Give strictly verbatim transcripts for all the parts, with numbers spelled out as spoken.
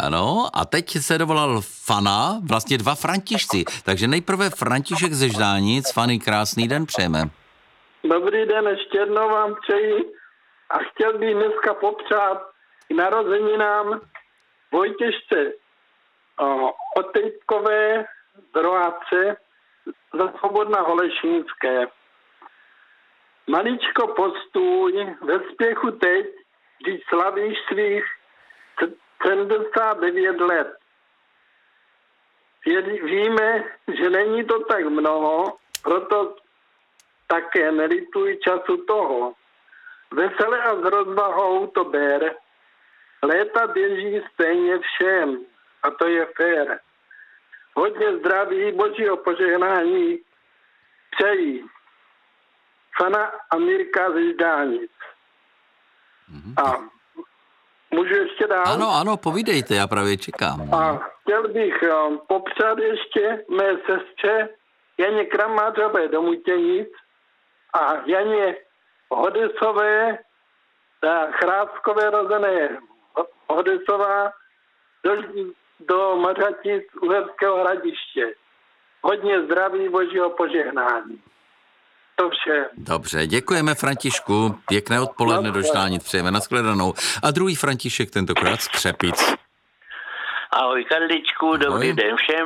Ano, a teď se dovolal Fana, vlastně dva Františci. Takže nejprve František ze Ždánic. Fany, krásný den přejeme. Dobrý den, ještě jednou vám přeji a chtěl bych dneska popřát k narozeninám Vojtěžce Otejtkové Droháce za Svobodna Holešínské. Maličko postůj ve spěchu teď, když slavíš svých sedmdesát devět let. Víme, že není to tak mnoho, proto také nelituj času toho. Vesele a s rozvahou to ber. Léta běží stejně všem a to je fér. Hodně zdraví, božího požehnání přejí Fana a Mirka ze Ždánic. Mm-hmm. A můžu ještě dál? Ano, ano, povídejte, já právě čekám. A chtěl bych um, popřát ještě mé sestře Janě Kramářové do Mutěnic a Janě Hodesové, ta Chráskové rozené Hodesová do, do Mařatic Uherského Hradiště. Hodně zdraví, božího požehnání. To vše. Dobře, děkujeme Františku, pěkné odpoledne do Ždánic, přejeme nashledanou. A druhý František tentokrát z Křepic. Ahoj Karličku, dobrý den všem.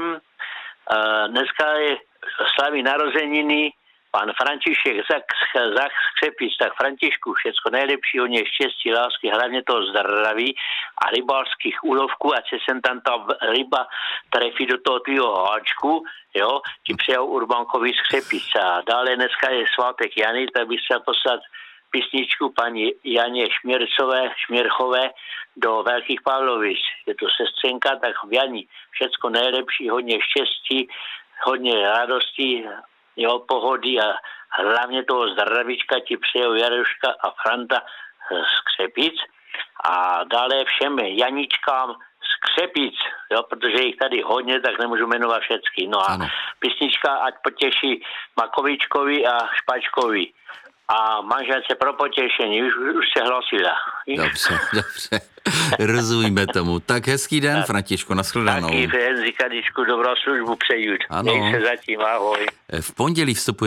Uh, dneska je slaví narozeniny pan František za Křepic, tak Františku, všecko nejlepší, hodně štěstí, lásky, hlavně toho zdraví a rybářských úlovků, ať se sem tam ta ryba trefí do toho tvýho háčku, jo, ti přejou Urbankovi z Křepic. A dále dneska je svátek Jany, tak bych se poslat písničku paní Janě Šměrcové, Šměrchové do Velkých Pavlovic. Je to sestřenka, tak v Jani všecko nejlepší, hodně štěstí, hodně radosti, jo, pohody a hlavně toho zdravíčka ti přejou Jaruška a Franta z Křepic. A dále všem Janičkám z Křepic, jo, protože jich tady hodně, tak nemůžu jmenovat všechny. No a ano. Písnička ať potěší Makovičkovi a Špačkovi. A manželce pro potěšení, už, už se hlasila. Dobře, dobře. Rozumíme tomu. Tak hezký den, Františku, nashledanou. Taky, Karličku, dobrou službu přeju. Ano. Měj se zatím, ahoj. V pondělí vstupuje